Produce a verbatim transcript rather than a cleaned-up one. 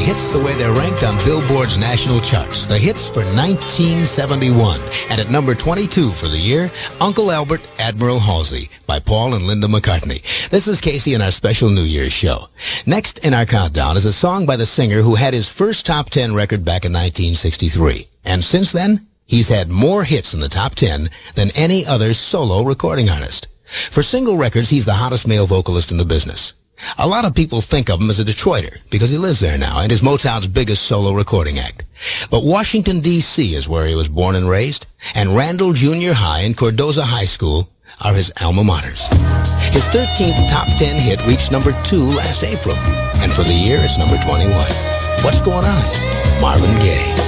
hits the way they're ranked on Billboard's national charts. The hits for nineteen seventy-one. And at number twenty-two for the year, Uncle Albert, Admiral Halsey by Paul and Linda McCartney. This is Casey and our special New Year's show. Next in our countdown is a song by the singer who had his first top ten record back in nineteen sixty-three. And since then, he's had more hits in the top ten than any other solo recording artist. For single records, he's the hottest male vocalist in the business. A lot of people think of him as a Detroiter because he lives there now and is Motown's biggest solo recording act. But Washington, D C is where he was born and raised, and Randall Junior High and Cardozo High School are his alma maters. His thirteenth top ten hit reached number two last April, and for the year it's number twenty-one. What's going on? Marvin Gaye.